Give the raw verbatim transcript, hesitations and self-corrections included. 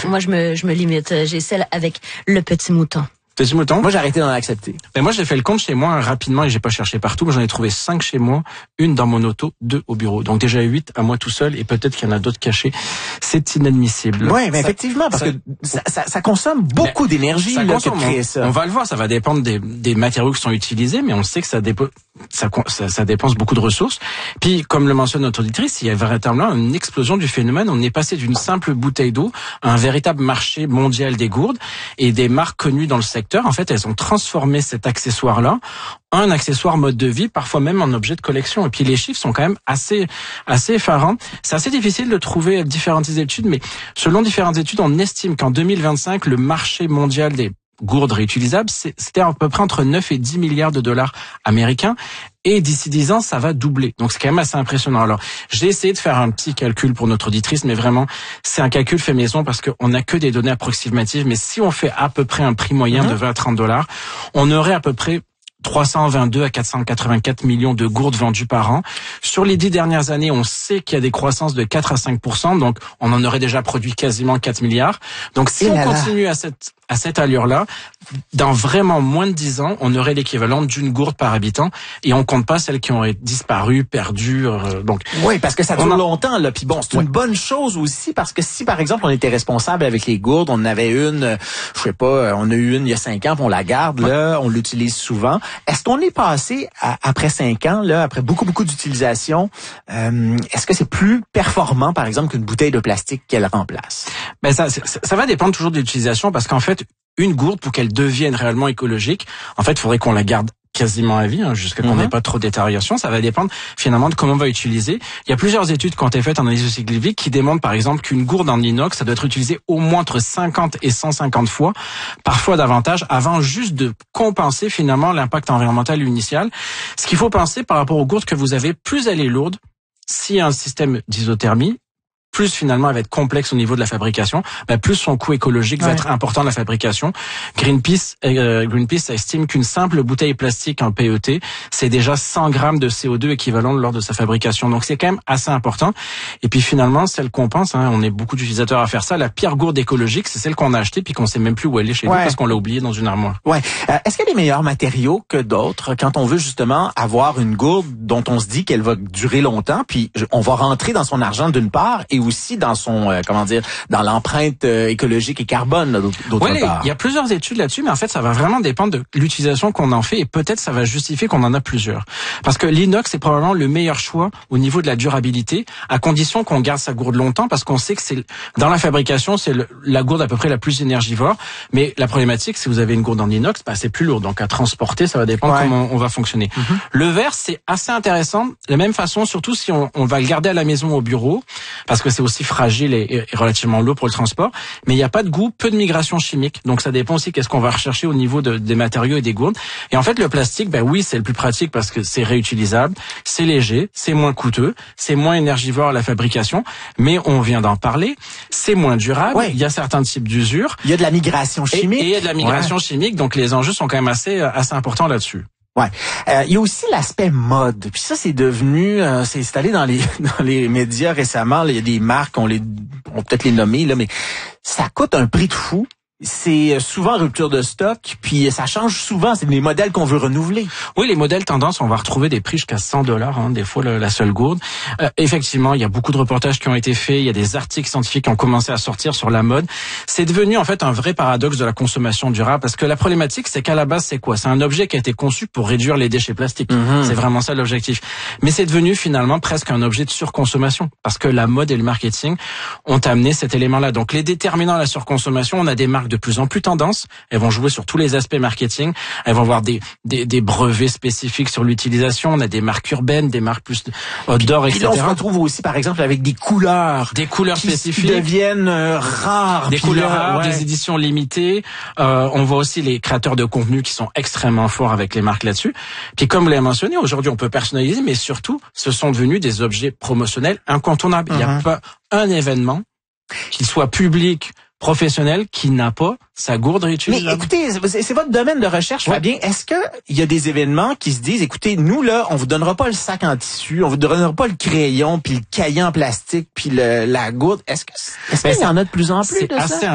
Moi, je me, je me limite. J'ai celle avec le petit mouton. Petit mouton? Moi, j'ai arrêté d'en accepter. Mais moi, j'ai fait le compte chez moi rapidement et j'ai pas cherché partout. Moi, j'en ai trouvé cinq chez moi, une dans mon auto, deux au bureau. Donc déjà huit à moi tout seul et peut-être qu'il y en a d'autres cachés. C'est inadmissible. Oui, mais ça, effectivement, parce ça, que ça, ça, ça consomme beaucoup d'énergie ça là, consomme, que de créer ça. On va le voir, ça va dépendre des, des matériaux qui sont utilisés, mais on sait que ça, dépo, ça, ça, ça dépense beaucoup de ressources. Puis, comme le mentionne notre auditrice, il y a véritablement une explosion du phénomène. On est passé d'une simple bouteille d'eau à un véritable marché mondial des gourdes et des marques connues dans le secteur. En fait, elles ont transformer cet accessoire-là en accessoire mode de vie, parfois même en objet de collection. Et puis les chiffres sont quand même assez assez effarants. C'est assez difficile de trouver différentes études, mais selon différentes études, on estime qu'en deux mille vingt-cinq, le marché mondial des gourdes réutilisables, c'était à peu près entre neuf et dix milliards de dollars américains. Et d'ici dix ans, ça va doubler. Donc, c'est quand même assez impressionnant. Alors, j'ai essayé de faire un petit calcul pour notre auditrice, mais vraiment, c'est un calcul fait maison parce qu'on n'a que des données approximatives. Mais si on fait à peu près un prix moyen mmh. de vingt à trente dollars, on aurait à peu près trois cent vingt-deux à quatre cent quatre-vingt-quatre millions de gourdes vendues par an. Sur les dix dernières années, on sait qu'il y a des croissances de quatre à cinq pour cent, donc on en aurait déjà produit quasiment quatre milliards. Donc, si et on là continue là. à cette à cette allure-là, dans vraiment moins de dix ans, on aurait l'équivalent d'une gourde par habitant et on compte pas celles qui ont disparu, perdues. Euh, donc oui, parce que ça dure a... longtemps là. Puis bon, c'est ouais. une bonne chose aussi parce que si par exemple on était responsable avec les gourdes, on en avait une, je sais pas, on a eu une il y a cinq ans, puis on la garde ouais. là, on l'utilise souvent. Est-ce qu'on est passé à, après cinq ans là, après beaucoup beaucoup d'utilisation, euh, est-ce que c'est plus performant par exemple qu'une bouteille de plastique qu'elle remplace? Ben ça, ça, ça va dépendre toujours de l'utilisation parce qu'en fait une gourde, pour qu'elle devienne réellement écologique, en fait, il faudrait qu'on la garde quasiment à vie, hein, jusqu'à qu'on n'ait mm-hmm. pas trop de détérioration. Ça va dépendre finalement de comment on va utiliser. Il y a plusieurs études qui ont été faites en analyse cyclique qui démontrent par exemple qu'une gourde en inox, ça doit être utilisé au moins entre cinquante et cent cinquante fois, parfois davantage, avant juste de compenser finalement l'impact environnemental initial. Ce qu'il faut penser par rapport aux gourdes que vous avez, plus elle est lourde, s'il y a un système d'isothermie, plus finalement elle va être complexe au niveau de la fabrication, ben plus son coût écologique ouais. va être important de la fabrication. Greenpeace, euh, Greenpeace estime qu'une simple bouteille plastique en P E T, c'est déjà cent grammes de C O deux équivalent lors de sa fabrication. Donc c'est quand même assez important. Et puis finalement, celle qu'on pense, hein, on est beaucoup d'utilisateurs à faire ça, la pire gourde écologique, c'est celle qu'on a achetée puis qu'on sait même plus où elle est chez ouais. nous parce qu'on l'a oubliée dans une armoire. Ouais. Euh, est-ce qu'il y a des meilleurs matériaux que d'autres quand on veut justement avoir une gourde dont on se dit qu'elle va durer longtemps, puis on va rentrer dans son argent d'une part et aussi dans son euh, comment dire dans l'empreinte euh, écologique et carbone là, d'autre ouais, part. Il y a plusieurs études là-dessus, mais en fait ça va vraiment dépendre de l'utilisation qu'on en fait et peut-être ça va justifier qu'on en a plusieurs. Parce que l'inox est probablement le meilleur choix au niveau de la durabilité, à condition qu'on garde sa gourde longtemps, parce qu'on sait que c'est dans la fabrication c'est le, la gourde à peu près la plus énergivore. Mais la problématique, si vous avez une gourde en inox, bah, c'est plus lourd, donc à transporter ça va dépendre ouais. comment on va fonctionner. Mm-hmm. Le verre c'est assez intéressant, de la même façon, surtout si on, on va le garder à la maison au bureau, parce que c'est aussi fragile et, et relativement lourd pour le transport, mais il n'y a pas de goût, peu de migration chimique, donc ça dépend aussi qu'est-ce qu'on va rechercher au niveau de, des matériaux et des gourdes. Et en fait le plastique, ben oui c'est le plus pratique parce que c'est réutilisable, c'est léger, c'est moins coûteux, c'est moins énergivore à la fabrication, mais on vient d'en parler, c'est moins durable, ouais. il y a certains types d'usure. Il y a de la migration chimique. Et, et il y a de la migration ouais. chimique, donc les enjeux sont quand même assez, assez importants là-dessus. Ouais, euh, il y a aussi l'aspect mode. Puis ça, c'est devenu, euh, c'est installé dans les dans les médias récemment. Là, il y a des marques, on les, on peut peut-être les nommer là, mais ça coûte un prix de fou. C'est souvent rupture de stock, puis ça change souvent. C'est des modèles qu'on veut renouveler. Oui, les modèles tendance, on va retrouver des prix jusqu'à cent dollars, hein, des fois le, la seule gourde. Euh, effectivement, il y a beaucoup de reportages qui ont été faits, il y a des articles scientifiques qui ont commencé à sortir sur la mode. C'est devenu en fait un vrai paradoxe de la consommation durable, parce que la problématique, c'est qu'à la base, c'est quoi? C'est un objet qui a été conçu pour réduire les déchets plastiques. Mmh. C'est vraiment ça l'objectif. Mais c'est devenu finalement presque un objet de surconsommation, parce que la mode et le marketing ont amené cet élément-là. Donc les déterminants de la surconsommation, on a des marques de plus en plus tendance, elles vont jouer sur tous les aspects marketing, elles vont avoir des des, des brevets spécifiques sur l'utilisation, on a des marques urbaines, des marques plus outdoor, et cetera. Et là, on se retrouve aussi, par exemple, avec des couleurs, des couleurs qui spécifiques, qui deviennent euh, rares, des couleurs là, rares, ouais. des éditions limitées. Euh, on voit aussi les créateurs de contenu qui sont extrêmement forts avec les marques là-dessus. Puis comme vous l'avez mentionné, aujourd'hui, on peut personnaliser, mais surtout, ce sont devenus des objets promotionnels incontournables. Mm-hmm. Il n'y a pas un événement, qu'il soit public, professionnel, qui n'a pas sa gourde réutilisable. Mais écoutez, c'est votre domaine de recherche, ouais. Fabien. Est-ce que il y a des événements qui se disent, écoutez, nous là, on vous donnera pas le sac en tissu, on vous donnera pas le crayon, puis le cahier en plastique, puis le, la gourde. Est-ce que est-ce qu'il y en a de plus en plus de ça?